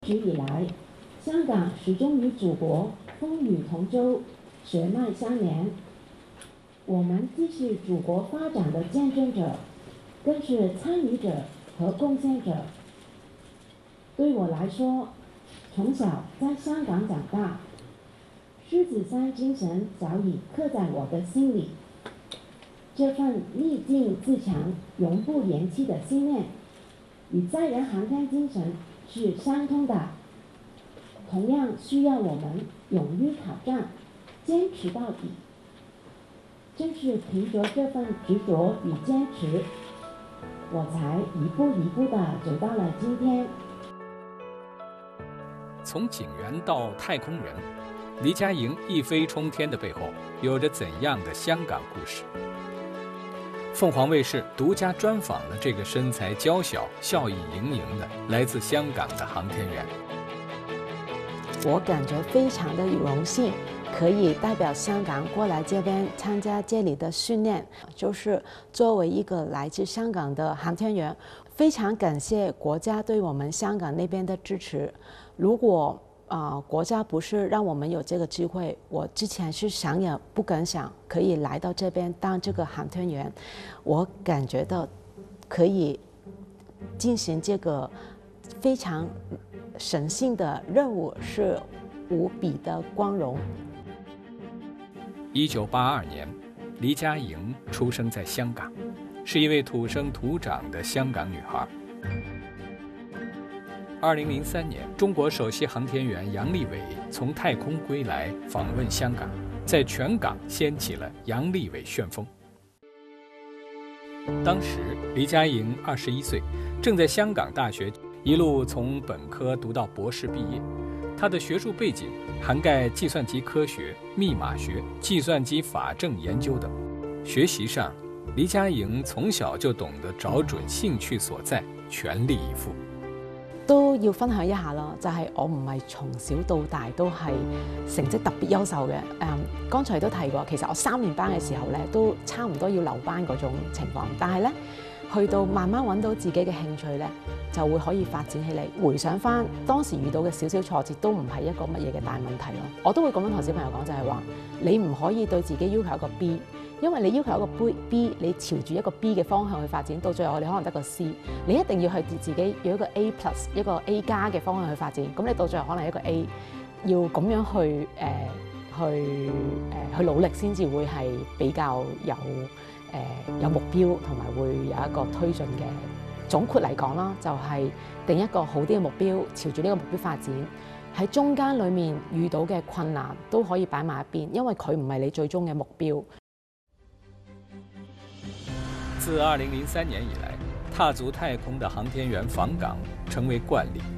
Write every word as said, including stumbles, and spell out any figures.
直以来，香港始终与祖国风雨同舟，血脉相连。我们既是祖国发展的见证者，更是参与者和贡献者。对我来说，从小在香港长大，狮子山精神早已刻在我的心里。这份逆境自强、永不言弃的信念，与载人航天精神是相通的，同样需要我们勇于挑战，坚持到底。正是凭着这份执着与坚持，我才一步一步地走到了今天。 从警员到太空人，黎佳莹一飞冲天的背后，有着怎样的香港故事？凤凰卫视独家专访了这个身材娇小、笑意盈盈的来自香港的航天员。 我感觉非常的荣幸，可以代表香港过来这边参加这里的训练。就是作为一个来自香港的航天员，非常感谢国家对我们香港那边的支持。如果啊、呃，国家不是让我们有这个机会，我之前是想也不敢想可以来到这边当这个航天员。我感觉到可以进行这个非常神圣的任务，是无比的光荣。 一九八二年，黎佳莹出生在香港，是一位土生土长的香港女孩。二零零三年，中国首席航天员杨利伟从太空归来，访问香港，在全港掀起了杨利伟旋风。当时黎佳莹二十一岁，正在香港大学一路从本科读到博士毕业。她的学术背景涵盖计算机科学、密码学、计算机法政研究等。学習上，黎佳莹從小就懂得找準興趣所在，全力以赴。 都要分享一下啦，就係、是、我唔係從小到大都係成績特別優秀嘅。誒、嗯，剛才都提過，其實我三年班嘅時候咧，都差唔多要留班嗰種情況。但係咧，去到慢慢揾到自己嘅興趣咧，就會可以發展起嚟。回想翻當時遇到嘅少少挫折，都唔係一個乜嘢嘅大問題咯。我都會咁樣同小朋友講，就係話你唔可以對自己要求一個 B。因為你要求一個 B， 你朝住一個 B 嘅方向去發展，到最後你可能得個 C。你一定要去自己要一個 A plus 一個 A 加嘅方向去發展，咁你到最後可能一個 A， 要咁樣去誒、呃、去誒、呃、去努力先至會係比較有誒、呃、有目標，同埋會有一個推進嘅。總括嚟講啦，就係、是、定一個好啲嘅目標，朝住呢個目標發展。喺中間裡面遇到嘅困難都可以擺埋一邊，因為佢唔係你最終嘅目標。 自二零零三年以來，踏足太空的航天員訪港成為慣例。